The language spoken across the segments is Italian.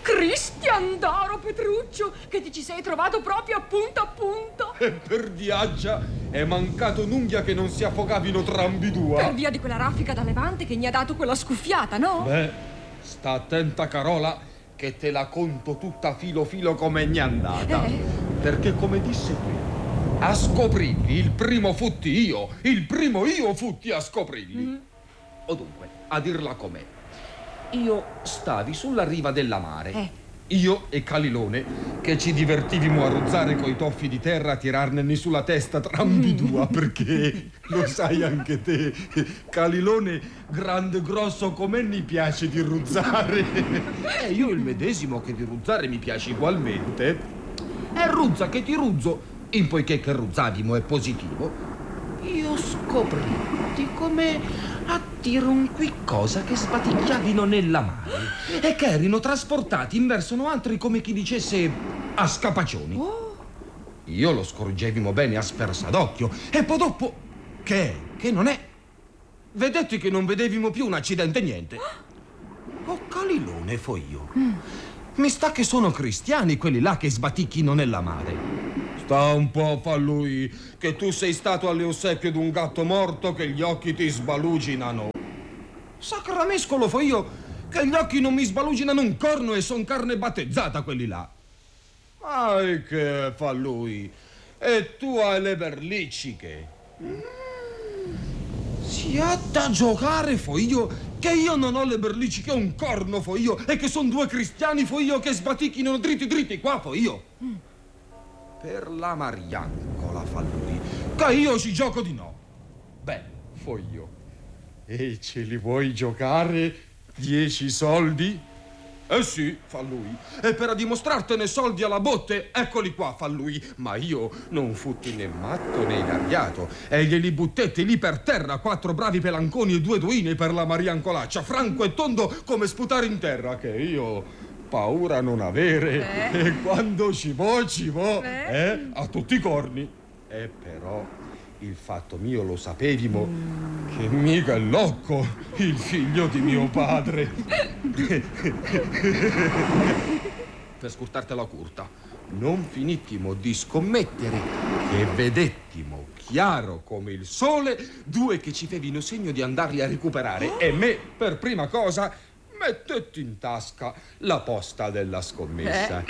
Cristian Daro, Petruccio, che ti ci sei trovato proprio a punto. E per diaggia è mancato un'unghia che non si affogavino tra ambidue. Per via di quella raffica da levante che gli ha dato quella scuffiata, no? Beh, sta attenta, Carola, che te la conto tutta filo come n'è andata. Perché, come disse qui, a scoprirli il primo io futti a scoprirli. O dunque, a dirla com'è, io stavi sulla riva della mare. Io e Calilone, che ci divertivimo a ruzzare coi toffi di terra, a tirarne sulla testa tra ambidue, perché lo sai anche te, Calilone, grande grosso come mi piace di ruzzare. E io il medesimo che di ruzzare mi piace ugualmente. E ruzza che ti ruzzo, in poiché che ruzzavimo è positivo, io scopritti come a dire un qualcosa che sbaticchiavino nella mare e che erano trasportati in verso altri come chi dicesse a scapaccioni. Io lo scorgevimo bene a spersa d'occhio e poi dopo che non è, vedetti che non vedevimo più un accidente niente. Calilone fo io. Mi sta che sono cristiani quelli là che sbaticchino nella mare. Sta un po' fa lui, che tu sei stato alle ossequie d'un gatto morto che gli occhi ti sbaluginano. Sacramescolo fo io, che gli occhi non mi sbaluginano un corno e son carne battezzata quelli là. Ma che fa lui? E tu hai le berlicciche. Si ha da giocare fo io, che io non ho le berlicciche un corno fo io, e che son due cristiani fo io che sbaticchino dritti qua fo io. Per la Mariancola fa lui, che io ci gioco di no. Beh, fo io. E ce li vuoi giocare 10 soldi? Sì, fa lui. E per dimostrartene soldi alla botte, eccoli qua, fa lui. Ma io non futti né matto né gariato. E glieli buttetti lì per terra 4 bravi pelanconi e 2 duine per la Mariancolaccia, franco e tondo come sputare in terra, che io paura non avere. E quando ci vo, a tutti i corni. E però il fatto mio lo sapevimo, che mica è locco il figlio di mio padre. Per scurtartela curta, non finittimo di scommettere che vedettimo chiaro come il sole 2 che ci fevino segno di andarli a recuperare. E me, per prima cosa, mettetti in tasca la posta della scommessa.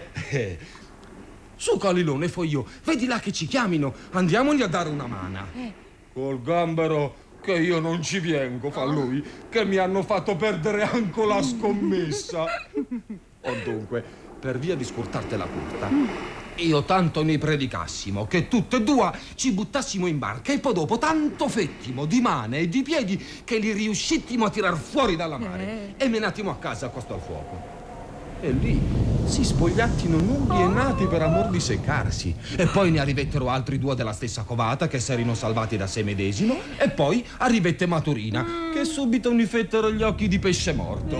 Su, Calilone, fo io, vedi là che ci chiamino, andiamogli a dare una mano. Col gambero che io non ci vengo, fa lui, che mi hanno fatto perdere anche la scommessa. O dunque, per via di scurtartela curta, io tanto ne predicassimo che tutte e 2 ci buttassimo in barca e poi dopo tanto fettimo di mane e di piedi che li riuscittimo a tirar fuori dalla mare e menattimo a casa accosto al fuoco. E lì si spogliattino nudi e nati per amor di seccarsi. E poi ne arrivettero altri 2 della stessa covata che s'erano salvati da sé medesimo. E poi arrivette Maturina che subito mi fettero gli occhi di pesce morto.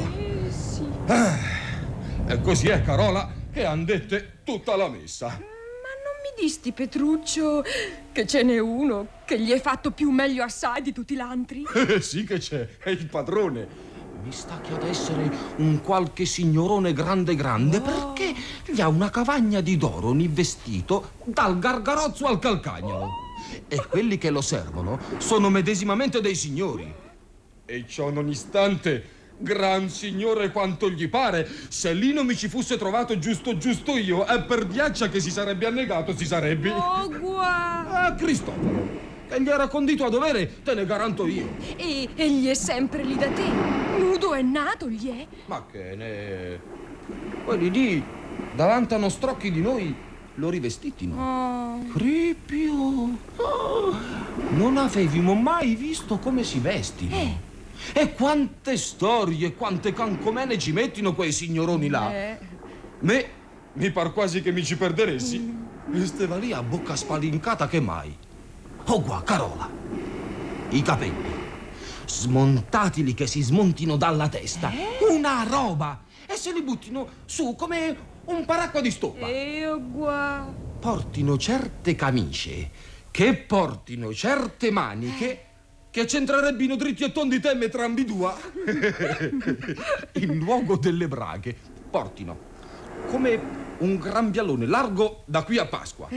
E così è, Carola, che han dette tutta la messa. Ma non mi disti, Petruccio, che ce n'è uno che gli è fatto più meglio assai di tutti l'antri? Sì che c'è, è il padrone. Mi sta che ad essere un qualche signorone grande perché gli ha una cavagna di d'oro ogni vestito dal gargarozzo al calcagno. E quelli che lo servono sono medesimamente dei signori. E ciò nonostante, gran signore quanto gli pare, se lì non mi ci fosse trovato giusto io, è per diaccia che si sarebbe annegato, si sarebbe. Guarda. Cristoforo, che gli era condito a dovere, te ne garanto io. E egli è sempre lì da te. Nudo è nato, gli è. Ma che ne... Quelli lì, davanti a nostri occhi di noi, lo rivestitino. Cripio. Non avevimo mai visto come si vestino. E quante storie, quante cancomene ci mettino quei signoroni là. Me, mi par quasi che mi ci perderessi. E steva lì a bocca spalincata che mai. Oh, qua, Carola, i capelli, smontatili che si smontino dalla testa, una roba, e se li buttino su come un paracqua di stoppa. Portino certe camicie, che portino certe maniche, che c'entrerebbino dritti e tondi temme tra ambidue in luogo delle braghe. sopportino. Come un grembialone largo da qui a Pasqua.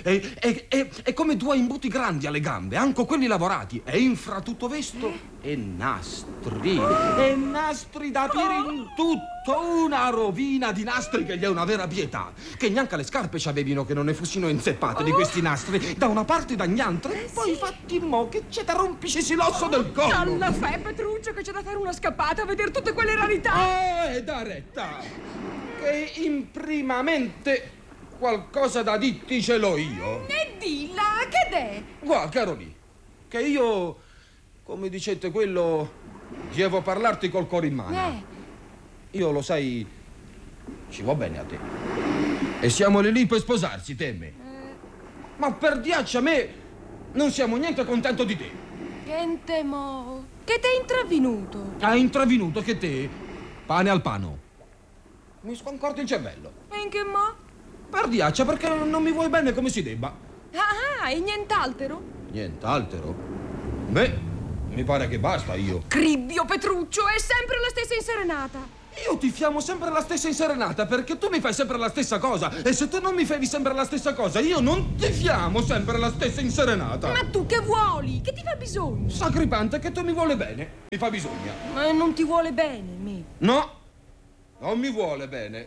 E come due imbuti grandi alle gambe, anche quelli lavorati. E infra tutto vesto e nastri. E nastri da aprire in tutto. Una rovina di nastri che gli è una vera pietà. Che neanche le scarpe c'avevino che non ne fossino inzeppate di questi nastri. Da una parte da gn'altra. E poi fatti in mo' che c'è da rompisci l'osso del collo. Alla fe, Petruccio, che c'è da fare una scappata a vedere tutte quelle rarità. Da retta. Che imprimamente qualcosa da dirti ce l'ho io. E dilla, che è? Guarda, caro lì, che io, come dicete quello, devo parlarti col cuore in mano. Io, lo sai, ci va bene a te. E siamo lì per sposarsi, te e me. Ma per diaccia a me non siamo niente contento di te. Niente mo. Che t'è intravenuto? Ha intravenuto che te, pane al pano. Mi sconcordi il cervello. E in che mo? Per diaccia, perché non mi vuoi bene come si debba. Ah, e nient'altro? Nient'altro? Beh, mi pare che basta io. Cribbio, Petruccio, è sempre la stessa inserenata. Io ti fiamo sempre la stessa inserenata perché tu mi fai sempre la stessa cosa. E se tu non mi fai sempre la stessa cosa, io non ti fiamo sempre la stessa inserenata. Ma tu che vuoli? Che ti fa bisogno? Sacripante che tu mi vuole bene. Mi fa bisogno. Ma non ti vuole bene, me. No, non mi vuole bene.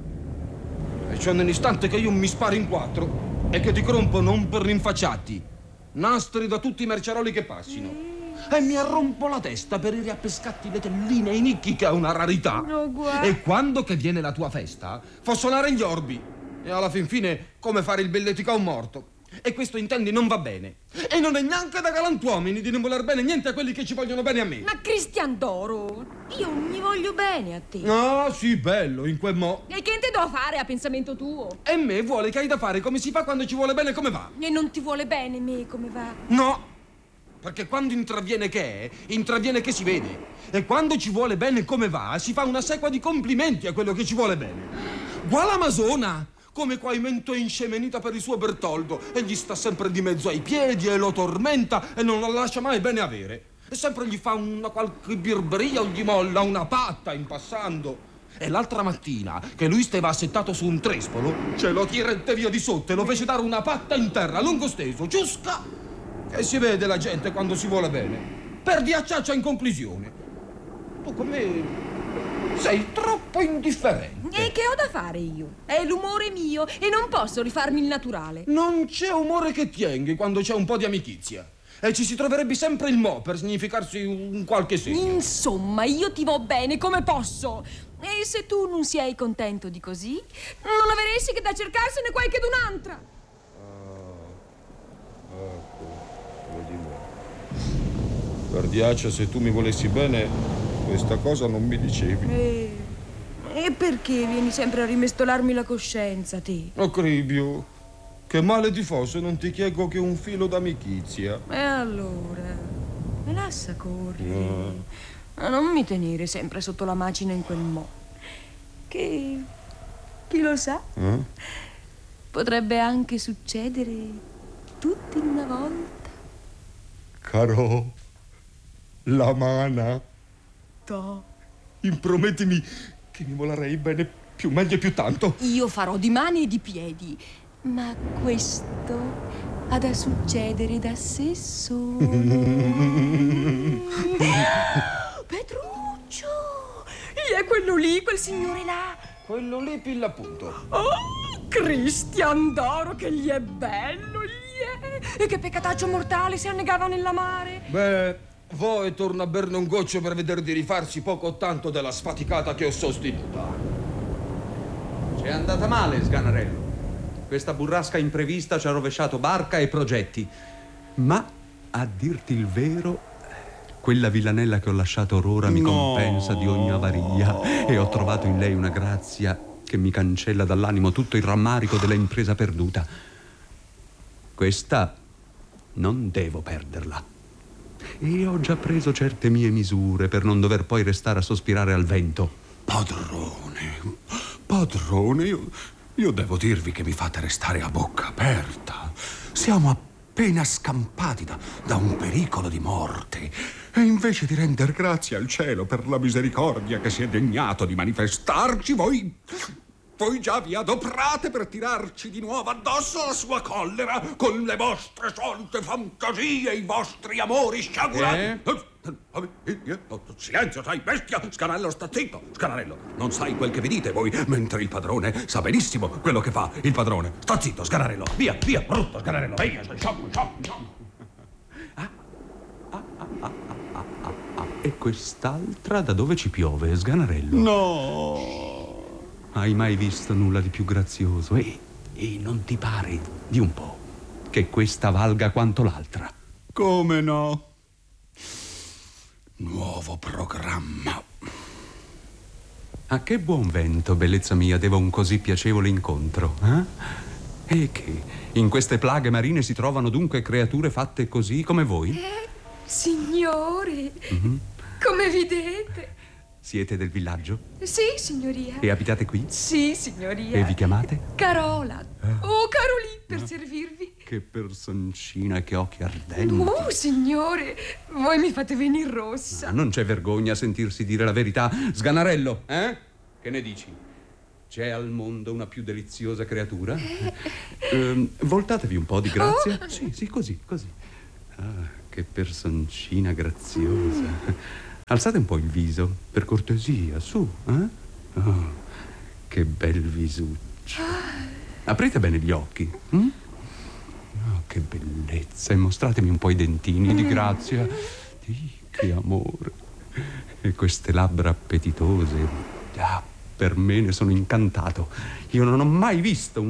E c'è un istante che io mi sparo in quattro e che ti crompo non per rinfacciati. Nastri da tutti i merciaroli che passino. E mi arrompo la testa per ir a pescatti le telline e i nicchi, che è una rarità. No, guarda. E quando che viene la tua festa, fa suonare gli orbi. E alla fin fine, come fare il belletico a un morto. E questo, intendi, non va bene. E non è neanche da galantuomini di non voler bene niente a quelli che ci vogliono bene a me. Ma Cristian d'Oro, io mi voglio bene a te. Ah, sì, bello, in quel mo'. E che te devo fare a pensamento tuo? E me vuole che hai da fare come si fa quando ci vuole bene come va. E non ti vuole bene me come va? No, perché quando intraviene che si vede. E quando ci vuole bene come va, si fa una sequa di complimenti a quello che ci vuole bene. Guala Masona, come quaimento è inscemenita per il suo Bertoldo, e gli sta sempre di mezzo ai piedi e lo tormenta e non lo lascia mai bene avere. E sempre gli fa una qualche birberia o gli molla una patta in passando. E l'altra mattina, che lui stava assettato su un trespolo, ce lo tirette via di sotto e lo fece dare una patta in terra, a lungo steso, ciusca, che si vede la gente quando si vuole bene. Perdi a ciaccia in conclusione. Tu come sei troppo indifferente. E che ho da fare io? È l'umore mio e non posso rifarmi il naturale. Non c'è umore che tienghi quando c'è un po' di amicizia. E ci si troverebbe sempre il mo per significarsi un qualche segno. Insomma, io ti vo bene come posso. E se tu non sei contento di così, non avresti che da cercarsene qualche d'un'altra. Per diaccia, se tu mi volessi bene, questa cosa non mi dicevi. E perché vieni sempre a rimestolarmi la coscienza, te? Oh, Cribio, che male ti fosse, non ti chiedo che un filo d'amicizia. E allora, me lascia correre. Ma non mi tenere sempre sotto la macina in quel mo'. Che, chi lo sa, potrebbe anche succedere tutto in una volta. Caro, la mana. To. Impromettimi che mi volerei bene più meglio e più tanto. Io farò di mani e di piedi, ma questo ha da succedere da sé solo. Petruccio! Gli è quello lì, quel signore là? Quello lì pilla appunto. Oh, Cristian d'Oro, che gli è bello, gli è! E che peccataccio mortale si annegava nella mare. Beh, voi torna a berne un goccio per vedere di rifarsi poco o tanto della sfaticata che ho sostenuta. C'è andata male, Sganarello. Questa burrasca imprevista ci ha rovesciato barca e progetti. Ma, a dirti il vero, quella villanella che ho lasciato orora mi compensa di ogni avaria e ho trovato in lei una grazia che mi cancella dall'animo tutto il rammarico della impresa perduta. Questa non devo perderla. E ho già preso certe mie misure per non dover poi restare a sospirare al vento. Padrone, io devo dirvi che mi fate restare a bocca aperta. Siamo appena scampati da un pericolo di morte. E invece di render grazie al cielo per la misericordia che si è degnato di manifestarci, voi già vi adoprate per tirarci di nuovo addosso la sua collera con le vostre solite fantasie, i vostri amori sciaguranti. Silenzio, sai, bestia! Sganarello, sta zitto! Sganarello, non sai quel che vi dite voi, mentre il padrone sa benissimo quello che fa il padrone. Sta zitto, Sganarello! Via, via, brutto Sganarello! Via, sciocco! E quest'altra da dove ci piove, Sganarello? No! Hai mai visto nulla di più grazioso? E non ti pare di un po' che questa valga quanto l'altra? Come no? Nuovo programma. A che buon vento, bellezza mia, deva un così piacevole incontro, eh? E che in queste plaghe marine si trovano dunque creature fatte così come voi? Signore, come vedete. Siete del villaggio? Sì, signoria. E abitate qui? Sì, signoria. E vi chiamate? Carola. Oh, Carolì, per servirvi. Che personcina e che occhi ardenti. Oh, signore, voi mi fate venire rossa. Non c'è vergogna a sentirsi dire la verità. Sganarello, Che ne dici? C'è al mondo una più deliziosa creatura? Voltatevi un po' di grazia. Oh. Sì, così. Ah, che personcina graziosa. Alzate un po' il viso, per cortesia, su, Oh, che bel visuccio. Aprite bene gli occhi. Oh, che bellezza. E mostratemi un po' i dentini, di grazia. Che amore. E queste labbra appetitose. Ah, per me ne sono incantato. Io non ho mai visto